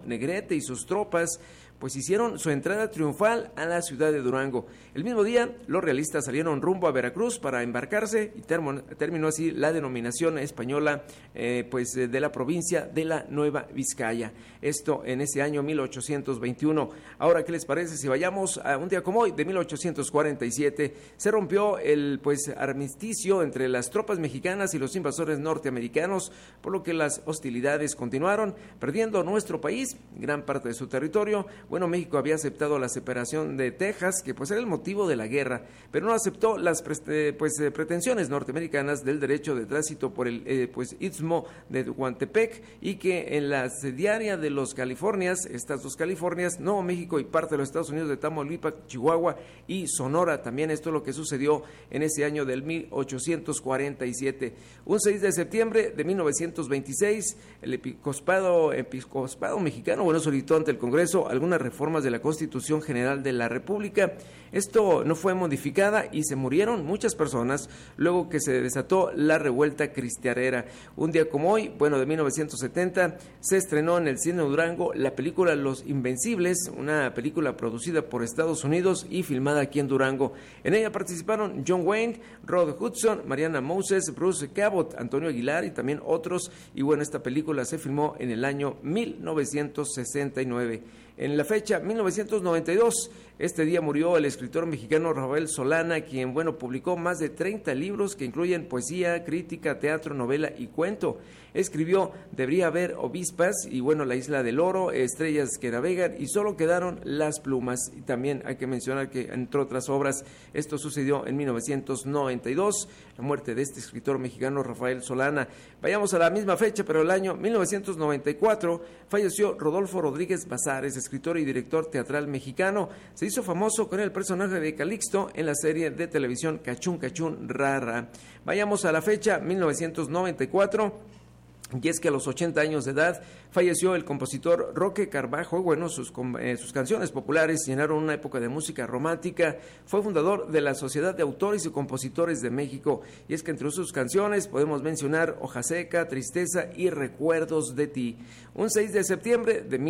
Negrete y sus tropas pues hicieron su entrada triunfal a la ciudad de Durango. El mismo día, los realistas salieron rumbo a Veracruz para embarcarse y terminó así la denominación española de la provincia de la Nueva Vizcaya. Esto en ese año 1821. Ahora, ¿qué les parece si vayamos a un día como hoy, de 1847? Se rompió el armisticio entre las tropas mexicanas y los invasores norteamericanos, por lo que las hostilidades continuaron, perdiendo nuestro país gran parte de su territorio. Bueno, México había aceptado la separación de Texas, que pues era el motivo de la guerra, pero no aceptó las pretensiones norteamericanas del derecho de tránsito por el istmo de Tehuantepec, y que en la sediaria de los Californias, estas dos Californias, Nuevo México y parte de los Estados Unidos de Tamaulipas, Chihuahua y Sonora, también esto es lo que sucedió en ese año del 1847. Un 6 de septiembre de 1926, el episcopado mexicano, solicitó ante el Congreso algunas reformas de la Constitución General de la República. Esto no fue modificada y se murieron muchas personas luego que se desató la revuelta cristianera. Un día como hoy, de 1970, se estrenó en el cine de Durango la película Los Invencibles, una película producida por Estados Unidos y filmada aquí en Durango. En ella participaron John Wayne, Rod Hudson, Mariana Moses, Bruce Cabot, Antonio Aguilar y también otros. Y esta película se filmó en el año 1969. En la fecha 1992, este día murió el escritor mexicano Rafael Solana, quien publicó más de 30 libros que incluyen poesía, crítica, teatro, novela y cuento. Escribió Debería haber ovispas y La isla del oro, Estrellas que navegan y Solo quedaron las plumas. Y también hay que mencionar que entre otras obras, esto sucedió en 1992, la muerte de este escritor mexicano Rafael Solana. Vayamos a la misma fecha, pero el año 1994 falleció Rodolfo Rodríguez Bazares, escritor y director teatral mexicano. Se hizo famoso con el personaje de Calixto en la serie de televisión Cachún Cachún Rara. Vayamos a la fecha 1994. Y es que a los 80 años de edad falleció el compositor Roque Carvajo. Sus canciones populares llenaron una época de música romántica. Fue fundador de la Sociedad de Autores y Compositores de México. Y es que entre sus canciones podemos mencionar Hoja Seca, Tristeza y Recuerdos de ti. Un 6 de septiembre de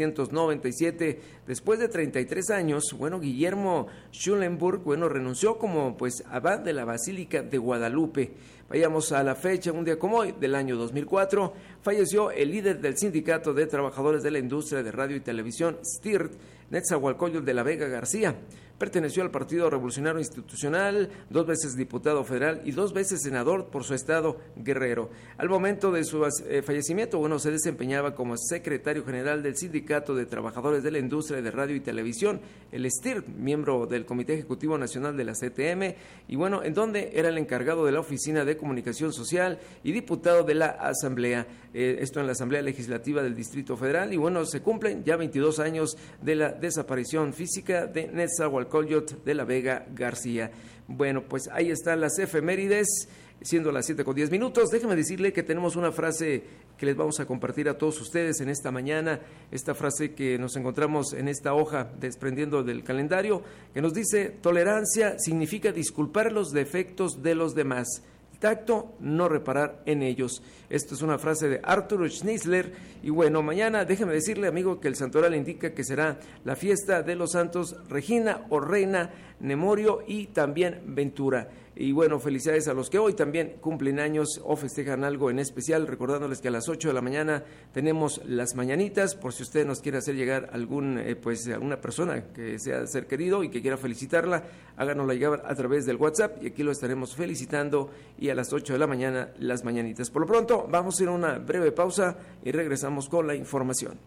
1997, después de 33 años, Guillermo Schulenburg, renunció como abad de la Basílica de Guadalupe. Vayamos a la fecha, un día como hoy, del año 2004, falleció el líder del Sindicato de Trabajadores de la Industria de Radio y Televisión, STIRT, Netzahualcóyotl de la Vega García. Perteneció al Partido Revolucionario Institucional, 2 veces diputado federal y 2 veces senador por su estado Guerrero. Al momento de su fallecimiento, se desempeñaba como secretario general del Sindicato de Trabajadores de la Industria de Radio y Televisión, el STIRT, miembro del Comité Ejecutivo Nacional de la CTM, y en donde era el encargado de la Oficina de Comunicación Social y diputado de la Asamblea, esto en la Asamblea Legislativa del Distrito Federal, y se cumplen ya 22 años de la desaparición física de Netzahualcóyotl de la Vega García. Pues ahí están las efemérides, siendo las 7:10. Déjeme decirle que tenemos una frase que les vamos a compartir a todos ustedes en esta mañana, esta frase que nos encontramos en esta hoja desprendiendo del calendario, que nos dice: tolerancia significa disculpar los defectos de los demás, tacto, no reparar en ellos. Esto es una frase de Arthur Schnitzler. Y mañana déjeme decirle, amigo, que el santoral indica que será la fiesta de los santos Regina o Reina, Nemorio y también Ventura. Y felicidades a los que hoy también cumplen años o festejan algo en especial, recordándoles que a las 8 de la mañana tenemos las mañanitas, por si usted nos quiere hacer llegar alguna persona que sea ser querido y que quiera felicitarla, háganosla llegar a través del WhatsApp y aquí lo estaremos felicitando, y a las 8 de la mañana las mañanitas. Por lo pronto, vamos a ir a una breve pausa y regresamos con la información.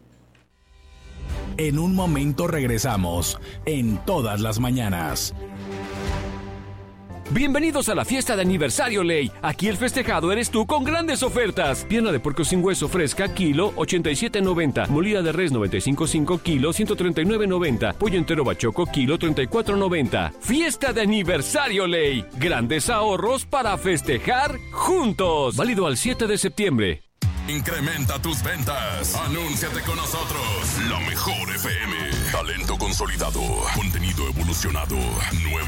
En un momento regresamos, en Todas las Mañanas. Bienvenidos a la fiesta de aniversario Ley. Aquí el festejado eres tú con grandes ofertas. Pierna de puerco sin hueso fresca, kilo, 87.90. Molida de res, 95.5, kilo, 139.90. Pollo entero bachoco, kilo, 34.90. Fiesta de aniversario Ley. Grandes ahorros para festejar juntos. Válido al 7 de septiembre. Incrementa tus ventas. Anúnciate con nosotros. La Mejor FM. Talento consolidado. Contenido evolucionado. Nuevo